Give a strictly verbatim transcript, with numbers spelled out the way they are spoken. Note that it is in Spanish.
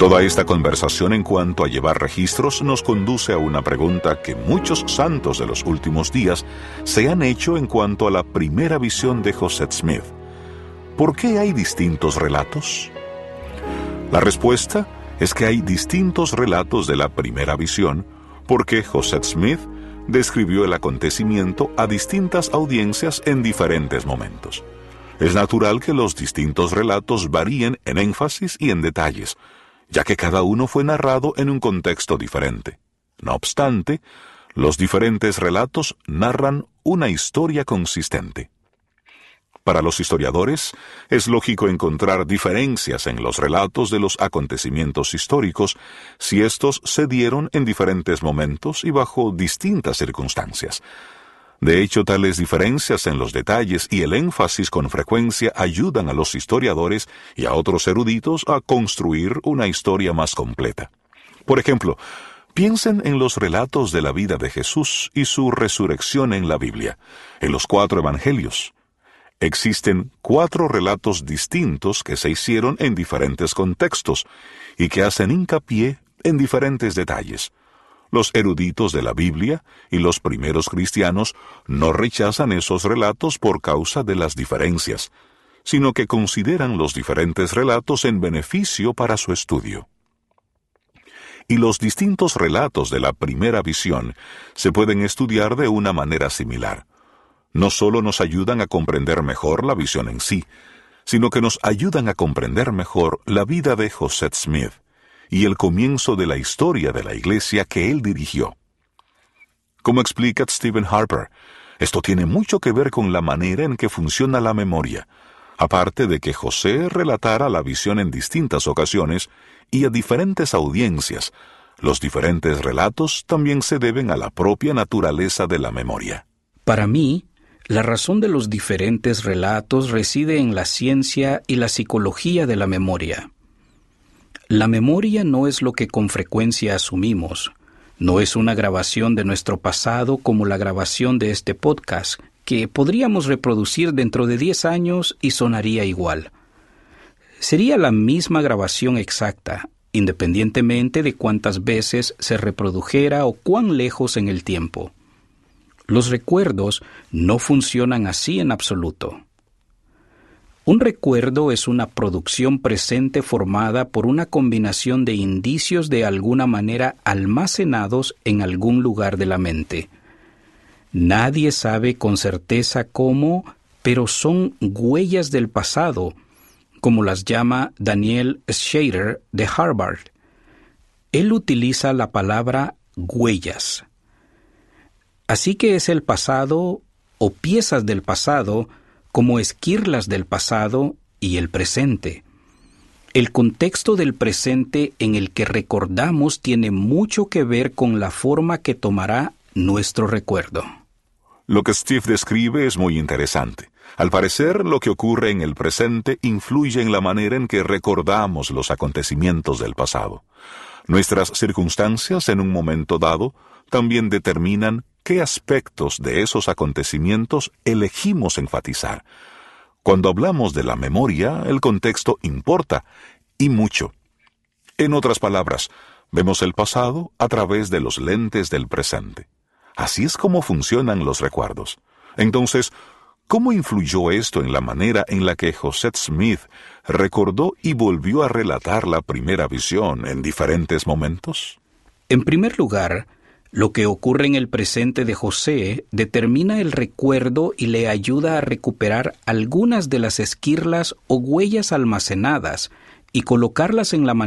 Toda esta conversación en cuanto a llevar registros nos conduce a una pregunta que muchos santos de los últimos días se han hecho en cuanto a la primera visión de Joseph Smith. ¿Por qué hay distintos relatos? La respuesta es que hay distintos relatos de la primera visión porque Joseph Smith describió el acontecimiento a distintas audiencias en diferentes momentos. Es natural que los distintos relatos varíen en énfasis y en detalles, ya que cada uno fue narrado en un contexto diferente. No obstante, los diferentes relatos narran una historia consistente. Para los historiadores, es lógico encontrar diferencias en los relatos de los acontecimientos históricos si estos se dieron en diferentes momentos y bajo distintas circunstancias. De hecho, tales diferencias en los detalles y el énfasis con frecuencia ayudan a los historiadores y a otros eruditos a construir una historia más completa. Por ejemplo, piensen en los relatos de la vida de Jesús y su resurrección en la Biblia, en los cuatro evangelios. Existen cuatro relatos distintos que se hicieron en diferentes contextos y que hacen hincapié en diferentes detalles. Los eruditos de la Biblia y los primeros cristianos no rechazan esos relatos por causa de las diferencias, sino que consideran los diferentes relatos en beneficio para su estudio. Y los distintos relatos de la primera visión se pueden estudiar de una manera similar. No solo nos ayudan a comprender mejor la visión en sí, sino que nos ayudan a comprender mejor la vida de Joseph Smith y el comienzo de la historia de la iglesia que él dirigió. Como explica Stephen Harper, esto tiene mucho que ver con la manera en que funciona la memoria, aparte de que José relatara la visión en distintas ocasiones y a diferentes audiencias. Los diferentes relatos también se deben a la propia naturaleza de la memoria. Para mí, la razón de los diferentes relatos reside en la ciencia y la psicología de la memoria. La memoria no es lo que con frecuencia asumimos. No es una grabación de nuestro pasado como la grabación de este podcast, que podríamos reproducir dentro de diez años y sonaría igual. Sería la misma grabación exacta, independientemente de cuántas veces se reprodujera o cuán lejos en el tiempo. Los recuerdos no funcionan así en absoluto. Un recuerdo es una producción presente formada por una combinación de indicios de alguna manera almacenados en algún lugar de la mente. Nadie sabe con certeza cómo, pero son huellas del pasado, como las llama Daniel Schrader de Harvard. Él utiliza la palabra huellas. Así que es el pasado o piezas del pasado como esquirlas del pasado y el presente. El contexto del presente en el que recordamos tiene mucho que ver con la forma que tomará nuestro recuerdo. Lo que Steve describe es muy interesante. Al parecer, lo que ocurre en el presente influye en la manera en que recordamos los acontecimientos del pasado. Nuestras circunstancias en un momento dado también determinan qué aspectos de esos acontecimientos elegimos enfatizar. Cuando hablamos de la memoria, el contexto importa, y mucho. En otras palabras, vemos el pasado a través de los lentes del presente. Así es como funcionan los recuerdos. Entonces, ¿cómo influyó esto en la manera en la que Joseph Smith recordó y volvió a relatar la primera visión en diferentes momentos? En primer lugar, lo que ocurre en el presente de José determina el recuerdo y le ayuda a recuperar algunas de las esquirlas o huellas almacenadas y colocarlas en la manera